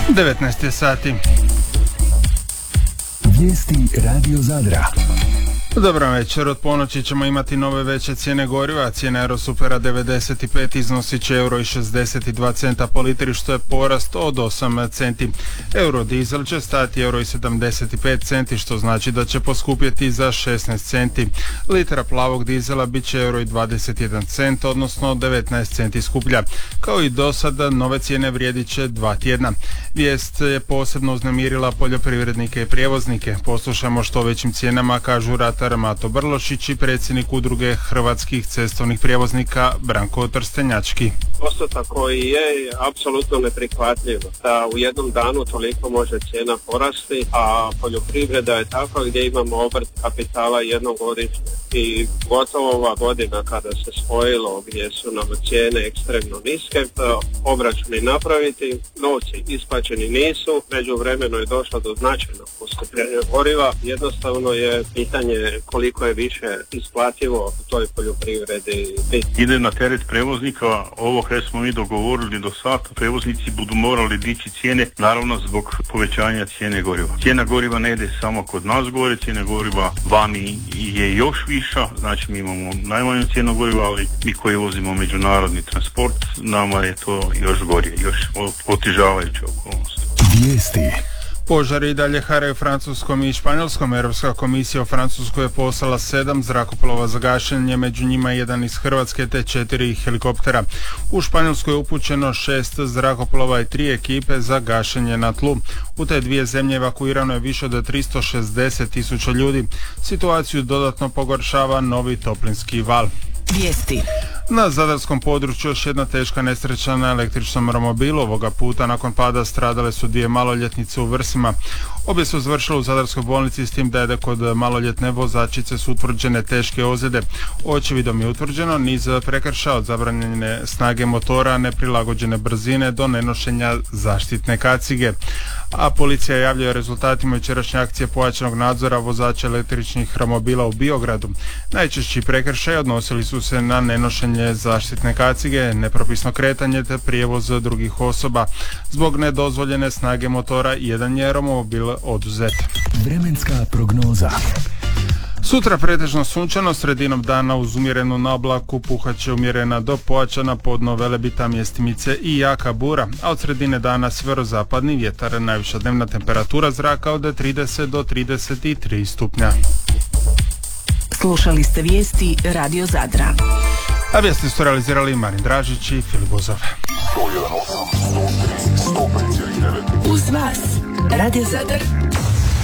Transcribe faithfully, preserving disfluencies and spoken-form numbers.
devetnaest je sati. Vijesti Radio Zadra. Dobro večer, od ponoći ćemo imati nove veće cijene goriva. Cijena Eurosupera devedeset pet iznosit će euro i šezdeset dva centa po litri, što je porast od osam centi. Eurodizel će stati euro i sedamdeset pet centi, što znači da će poskupjeti za šesnaest centi. Litra plavog dizela bit će euro i dvadeset jedan cent, odnosno devetnaest centi skuplja. Kao i do sada, nove cijene vrijedit će dva tjedna. Vijest je posebno uznemirila poljoprivrednike i prijevoznike. Poslušamo što o većim cijenama kažu ratar Mato Brlošić i predsjednik udruge hrvatskih cestovnih prijevoznika Branko Trstenjački. Postotak koji je apsolutno neprihvatljiv, da u jednom danu toliko može cijena porasti, a poljoprivreda je takva gdje imamo obrt kapitala jednogodišnje i gotovo ova godina kada se spojilo gdje su nam cijene ekstremno niske, obračuni napraviti, novci isplaćeni nisu, međuvremeno je došlo do značajnog poskupljenja goriva, jednostavno je pitanje koliko je više isplativo u toj poljoprivredi biti. Ide na teret prevoznika, ovo koje smo mi dogovorili do sada, prevoznici budu morali dići cijene, naravno zbog povećanja cijene goriva. Cijena goriva ne ide samo kod nas gore, cijena goriva vani je još viša, znači mi imamo najmanju cijenu goriva, ali mi koji vozimo međunarodni transport, nama je to još gorije, još otežavajuća okolnost. Vijesti. Požari i dalje haraju Francuskom i Španjolskom. Europska komisija u Francuskoj je poslala sedam zrakoplova za gašenje, među njima jedan iz Hrvatske te četiri helikoptera. U Španjolskoj je upućeno šest zrakoplova i tri ekipe za gašenje na tlu. U te dvije zemlje evakuirano je više od tristo šezdeset tisuća ljudi. Situaciju dodatno pogoršava novi toplinski val. Vijesti. Na zadarskom području još jedna teška nesreća na električnom romobilu. Ovoga puta nakon pada stradale su dvije maloljetnice u Vrsima. Obje su završile u zadarskoj bolnici, s tim da je kod maloljetne vozačice su utvrđene teške ozljede. Očevidom je utvrđeno niz prekršaja, od zabranjene snage motora, neprilagođene brzine do nenošenja zaštitne kacige. A policija javlja o rezultatima jučerašnje akcije pojačanog nadzora vozača električnih romobila u Biogradu. Najčešći prekršaji odnosili su se na nenošenje zaštitne kacige, nepropisno kretanje te prijevoz drugih osoba. Zbog nedozvoljene snage motora jedan je romobil oduzet. Vremenska prognoza. Sutra pretežno sunčano, sredinom dana uz umjerenu naoblaku puhat će umjerena do pojačana podno Velebita, Mjestimice i jaka bura, a od sredine dana sjeverozapadni vjetar. Najviša dnevna temperatura zraka od trideset do trideset tri stupnja. Slušali ste vijesti Radio Zadra. A vijesti su realizirali Marin Dražić i Filip Bozov. Uz vas Radio Zadar.